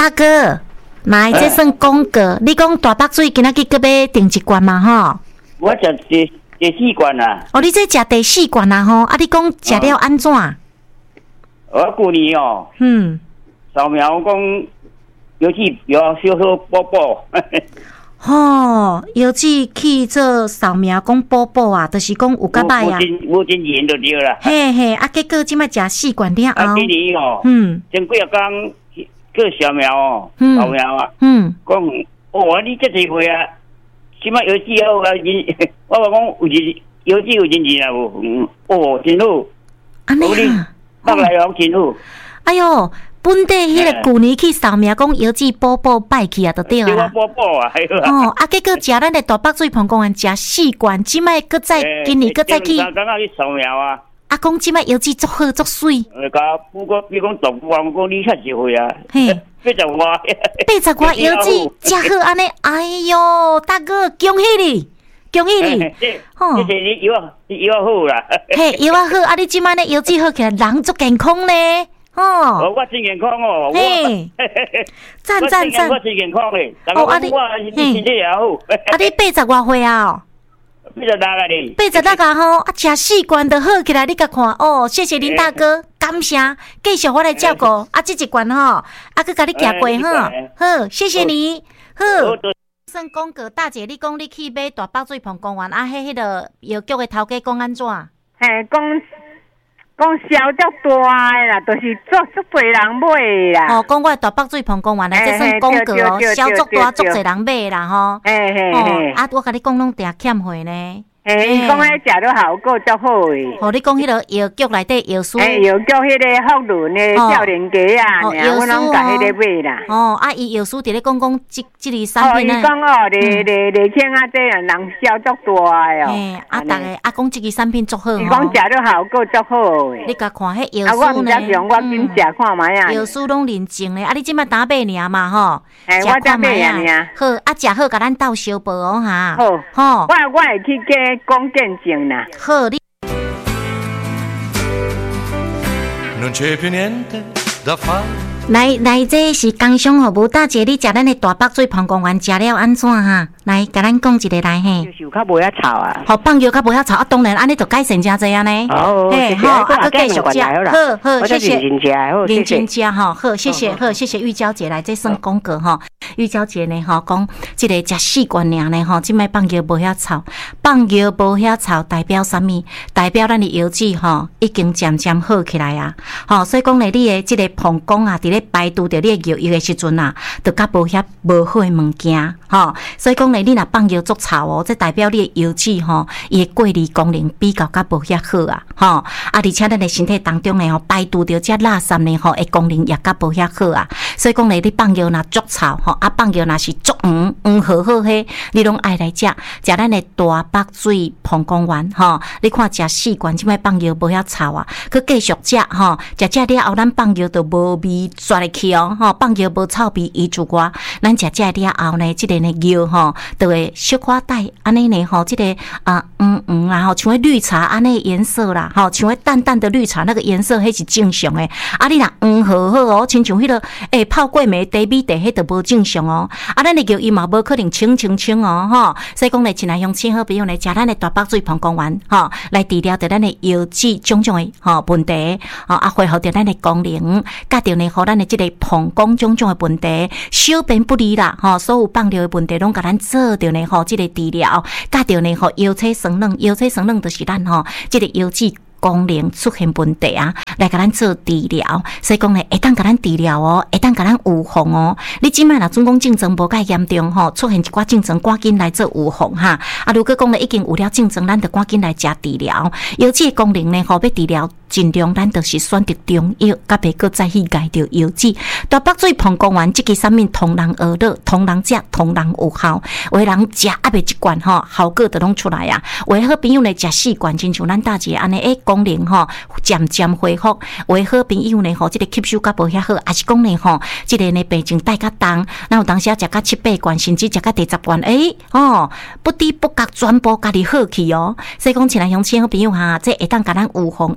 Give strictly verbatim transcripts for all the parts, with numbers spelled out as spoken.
大哥，来这算讲过，你讲大北水今仔日搁要订一罐嘛吼？ 我食第第四罐啦。 哦，你这食第四罐啊吼？啊，你讲食了安怎？ 我旧年哦， 嗯， 扫描讲邮寄有小小补补。 吼，邮寄去做扫描讲补补啊，就是讲有较歹啊。 无真无真严就对啦。 嘿嘿，啊，结果即摆食四罐了后， 啊，今年哦， 嗯， 前几日讲去扫描哦，扫描啊， 嗯， 讲哦，你这几岁啊？即摆邮寄好啊，人我话讲有人邮寄有人钱啊无？嗯，哦，真好。 安尼啊， 北来往真好。 哎哟。本地迄个旧年去扫描，讲邮寄补补拜去啊，就对啦。 补补啊，系啊。 哦，啊，结果食咱的大北水澎公园食四罐，即摆搁再今年搁再去。 刚刚去扫描啊。 啊，讲即摆邮寄足好足水。 呃，甲不过比讲动物，讲你较实惠啊。 嘿， 八十外。 八十外邮寄真好安尼，哎哟，大哥恭喜你！恭喜你！ 吼，这是你药药好啦。 嘿，药啊好，啊你即摆呢邮寄好起来，人足健康呢。哦， 我真健康哦， 嘿，赞赞赞， 我真健康诶， 哦，啊你， 我身体也好， 啊你八十外岁啊？ 八十六个哩， 八十六个吼，啊食四罐就好起来，你甲看哦，谢谢林大哥，感谢，继续我来照顾，啊这一罐吼，啊佮甲你行过吼，好，谢谢你，好。算讲过大姐，你讲你去买大北水澎公园，啊迄迄个药局的头家讲安怎？ 嘿，讲。讲销足大诶啦，就是足足侪人买啦。 哦，讲我大北水澎公园来，这算讲过哦，销足大，足侪人买啦吼。 嘿嘿嘿， 啊，我甲你讲，拢定欠货呢。 嘿，伊讲迄食了效果足好诶。 哦，你讲迄个药局内底药师。 诶，药局迄个福伦诶少年家啊，我拢甲迄个买啦。 哦，啊，伊药师伫咧讲讲即即个产品呢。哦，伊讲哦，丽丽丽青啊，这人人销足大诶哦。 嘿，啊，逐个啊讲即个产品足好吼。 伊讲食了效果足好诶。 你甲看迄药师呢？ 啊，我毋知用，我紧食看卖啊。 药师拢认证咧，啊，你即摆打买尔嘛吼？ 诶，我才买啊。 好，啊，食好，甲咱斗相报哦哈。 好， 吼， 我我会去加讲见证。 好，你。来来，这是工商服务大姐，你食咱的大北水澎公园食了安怎哈？来，甲咱讲一个来嘿。 就是有较无遐吵啊。 好，放药较无遐吵啊，当然安尼就改善真济啊呢。 哦， 嘿，好，啊，继续食，好好，谢谢。 认真食，好， 认真食哈，好，谢谢，好，谢谢玉娇姐来这算广告哈。玉娇姐呢，吼讲即个食四罐尔呢，吼，即摆放药无遐吵，放药无遐吵，代表啥物？代表咱的药剂吼已经渐渐好起来啊。吼，所以讲呢，你的即个膀胱啊，伫咧排毒着你的药液的时阵啊，就较无遐无好的物件，吼。所以讲呢，你若放药足吵哦，这代表你的药剂吼，伊的过滤功能比较较无遐好啊，吼。啊，而且咱的身体当中呢，吼排毒着遮垃圾呢，吼的功能也较无遐好啊。所以讲呢，你放药若足吵吼。啊，放药若是足黄黄好好嘿，你拢爱来食，食咱的大北水澎公园吼。你看食四罐，即摆放药无遐臭啊，佮继续食吼，食食了后，咱放药就无味刷入去哦，吼，放药无臭味移除我，咱食食了后呢，即、这个呢药吼，就会小可带安尼呢吼，即、这个啊黄黄啦吼，像迄绿茶安尼颜色啦，吼，像迄淡淡的绿茶那个颜色，迄是正常诶。啊，你若黄好好哦，亲像迄、那个诶泡过暝茶米茶，迄都无正常哦。啊，咱的药伊嘛无可能清清清哦，吼。所以讲咧，亲爱乡亲好朋友来食咱的大北水澎公园，吼，来治疗着咱的药剂种种的吼问题，吼啊，恢复着咱的功能，甲着呢，互咱的即个膀胱种种的问题，小便不利啦，吼，所有放尿的问题拢甲咱做着呢，吼，即个治疗，甲着呢，吼，腰椎酸软，腰椎酸软就是咱吼，即个药剂功能出现问题啊，来甲咱做治疗，所以讲咧，会当甲咱治疗哦，会当甲咱预防哦。你即摆若总讲症状无介严重吼，出现一寡症状，赶紧来做预防哈。啊，如果讲咧已经有了症状，咱就赶紧来食治疗。药剂的功能呢，吼要治疗，尽量咱就是选择中药，甲别个再去改掉药剂。大北水澎公园即个产品同人而乐，同人食，同人有效。有的人食阿袂一罐吼，效果就拢出来啊。有的好朋友呢食四罐，亲像咱大姐安尼诶。功能吼渐渐恢复，有的好朋友呢吼，即、這个吸收较无遐好，也是讲呢吼，即、這個呢病情带较重，那有当时啊食到七八罐，甚至食到第十罐，诶、欸、哦，不知不觉全部家己好去哦。所以讲，亲爱乡亲好朋友哈，这会当甲咱预防，会当甲咱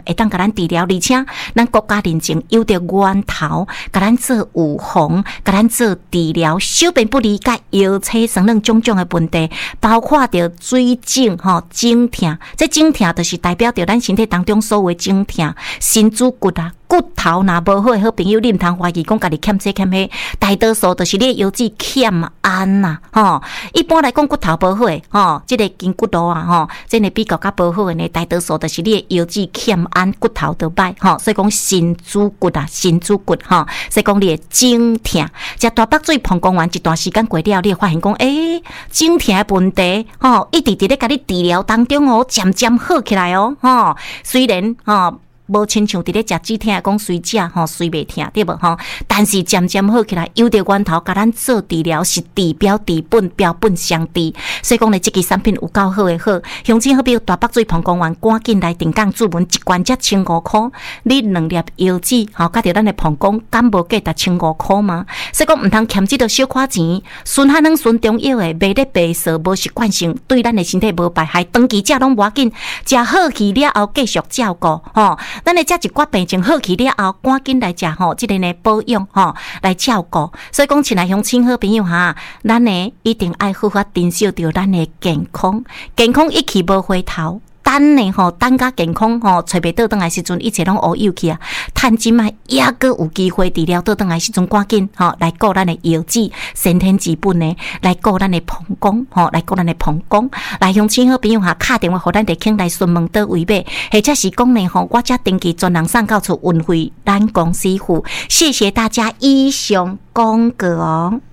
咱治疗，而且咱国家认证有着源头，甲咱做预防，甲咱做治疗，小便不离甲腰车酸软种种的问题，包括着水肿吼、肿痛，这肿痛就是代表着咱身体当中所有的肿痛，身子骨啊。骨头若无好，好朋友你毋通怀疑讲家己欠这欠迄，大多数就是你的腰子欠安呐，吼。一般来讲，骨头无好诶，吼，即、这个筋骨头啊，吼，即个比较较无好诶呢，大多数就是你的腰子欠安，骨头就歹，吼。所以讲身子骨啊，身子骨吼，所以讲你的肿痛，食大北水膀胱丸一段时间过了，你会发现讲，诶、欸，肿痛诶问题，吼，一直伫咧甲你治疗当中哦，渐渐好起来哦，吼。虽然吼。无亲像伫咧食止痛讲随食吼随袂痛对无吼，但是渐渐好起来，有着源头，甲咱做治疗是治标治本，标本相治。所以讲咧，即支产品有够好诶好，详情好比大北水膀胱丸，赶紧来订购注文，一罐才千五箍，你两粒药子吼，甲着咱诶膀胱，敢无价值千五箍吗？所以讲毋通欠即个小可钱，顺汉能顺中药诶，卖咧白色无习惯性，对咱诶身体无败害，长期食拢无要紧，食好去了后继续照顾吼。咱咧食一寡病情好去了后，赶紧来食吼，即个呢保养吼来照顾。所以讲，亲爱乡亲好朋友哈，咱呢一定爱好好珍惜着咱的健康，健康一去无回头。等呢吼，等甲健康吼，找袂倒转来时阵，一切拢乌有去啊！趁即卖也阁有机会治疗倒转来时阵，赶紧吼来顾咱的腰子，先天之本呢，来顾咱的膀胱吼，来顾咱的膀胱。来乡亲好朋友哈，打电话互咱地轻来询问倒位买，或者是讲呢吼，我则登记专人送到厝运费咱公司付。谢谢大家以上讲过哦。